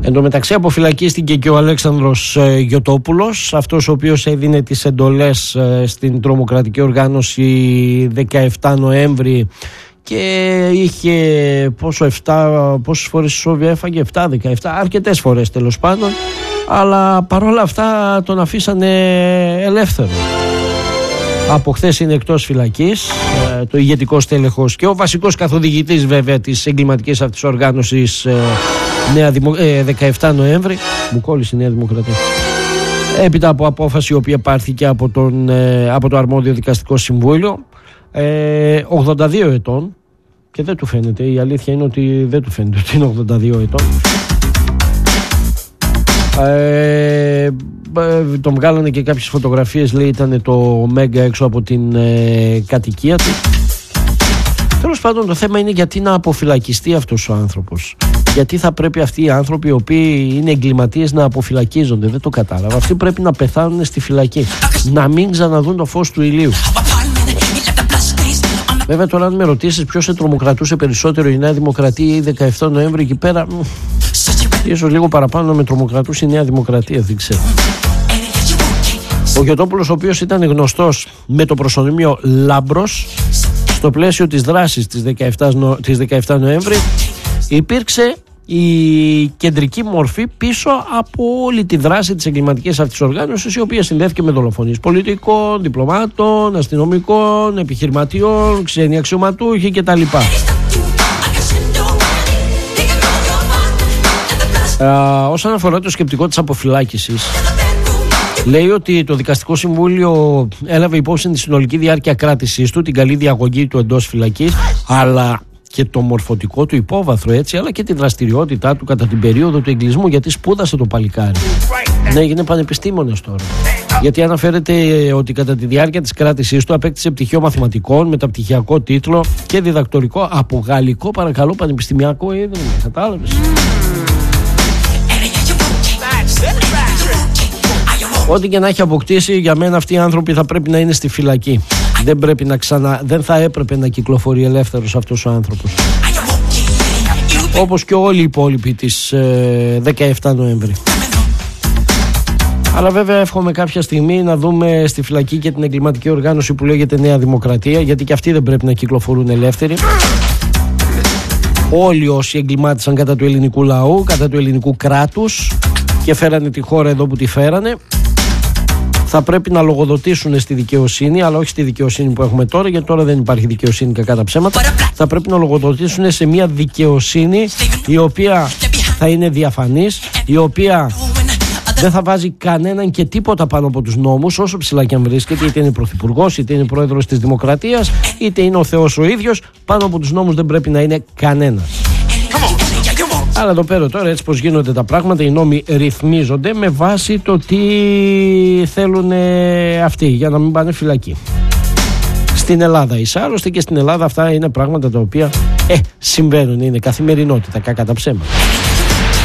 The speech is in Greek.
Εν τω μεταξύ αποφυλακίστηκε και ο Αλέξανδρος Γιωτόπουλος, αυτός ο οποίος έδινε τις εντολές στην τρομοκρατική οργάνωση 17 Νοέμβρη και είχε πόσες φορές η Σόβια έφαγε, 7, 17, αρκετές φορές τέλος πάντων, αλλά παρόλα αυτά τον αφήσανε ελεύθερο. Από χθες είναι εκτός φυλακής, το ηγετικό στέλεχος και ο βασικός καθοδηγητής βέβαια της εγκληματικής αυτής οργάνωσης 17 Νοέμβρη. Μου κόλλησε η Νέα Δημοκρατία. Έπειτα από απόφαση η οποία πάρθηκε από το αρμόδιο δικαστικό συμβούλιο, 82 ετών, και δεν του φαίνεται, η αλήθεια είναι ότι δεν του φαίνεται ότι είναι 82 ετών. Τον βγάλανε και κάποιες φωτογραφίες, λέει ήταν το Μέγκα έξω από την κατοικία του. Τέλος πάντων, το θέμα είναι γιατί να αποφυλακιστεί αυτός ο άνθρωπος. Γιατί θα πρέπει αυτοί οι άνθρωποι οι οποίοι είναι εγκληματίες να αποφυλακίζονται? Δεν το κατάλαβα. Αυτοί πρέπει να πεθάνουν στη φυλακή, να μην ξαναδούν το φως του ηλίου. Βέβαια τώρα αν με ρωτήσεις ποιος σε τρομοκρατούσε περισσότερο, η Νέα Δημοκρατία ή 17 Νοέμβρη, εκεί πέρα ίσως λίγο παραπάνω να με τρομοκρατούσε η Νέα Δημοκρατία, δεν ξέρω. Ο Γιωτόπουλος, ο οποίος ήταν γνωστός με το προσωνύμιο Λάμπρος, στο πλαίσιο της δράσης της 17 Νοέμβρη υπήρξε η κεντρική μορφή πίσω από όλη τη δράση της εγκληματικής αυτής οργάνωσης, η οποία συνδέθηκε με δολοφονίες πολιτικών, διπλωμάτων, αστυνομικών, επιχειρηματιών, ξένοι αξιωματούχοι κτλ. Όσον αφορά το σκεπτικό της αποφυλάκησης, λέει ότι το Δικαστικό Συμβούλιο έλαβε υπόψη τη συνολική διάρκεια κράτησής του, την καλή διαγωγή του εντός φυλακής, αλλά και το μορφωτικό του υπόβαθρο, έτσι, αλλά και τη δραστηριότητά του κατά την περίοδο του εγκλισμού, γιατί σπούδασε το παλικάρι. Ναι, έγινε πανεπιστήμονας τώρα. Γιατί αναφέρεται ότι κατά τη διάρκεια της κράτησής του απέκτησε πτυχίο μαθηματικών, μεταπτυχιακό τίτλο και διδακτορικό από γαλλικό, παρακαλώ, πανεπιστημιακό ίδρυμα. Κατάλαβες? Ό,τι και να έχει αποκτήσει, για μένα αυτοί οι άνθρωποι θα πρέπει να είναι στη φυλακή. Δεν θα έπρεπε να κυκλοφορεί ελεύθερος αυτός ο άνθρωπος. Όπως και όλοι οι υπόλοιποι της 17 Νοέμβρη. Αλλά βέβαια εύχομαι κάποια στιγμή να δούμε στη φυλακή και την εγκληματική οργάνωση που λέγεται Νέα Δημοκρατία, γιατί και αυτοί δεν πρέπει να κυκλοφορούν ελεύθεροι. Όλοι όσοι εγκλημάτισαν κατά του ελληνικού λαού, κατά του ελληνικού κράτους και φέρανε τη χώρα εδώ που τη φέρανε, θα πρέπει να λογοδοτήσουν στη δικαιοσύνη, αλλά όχι στη δικαιοσύνη που έχουμε τώρα, γιατί τώρα δεν υπάρχει δικαιοσύνη, κακά τα ψέματα. Θα πρέπει να λογοδοτήσουν σε μια δικαιοσύνη η οποία θα είναι διαφανής, η οποία δεν θα βάζει κανέναν και τίποτα πάνω από τους νόμους, όσο ψηλά και αν βρίσκεται, είτε είναι πρωθυπουργός, είτε είναι πρόεδρος της Δημοκρατίας, είτε είναι ο Θεός ο ίδιος. Πάνω από τους νόμους δεν πρέπει να είναι κανένας. Αλλά εδώ πέρα τώρα, έτσι πως γίνονται τα πράγματα, οι νόμοι ρυθμίζονται με βάση το τι θέλουν αυτοί, για να μην πάνε φυλακή. Στην Ελλάδα άλλωστε, και στην Ελλάδα αυτά είναι πράγματα τα οποία συμβαίνουν, είναι καθημερινότητα, κακά τα ψέματα.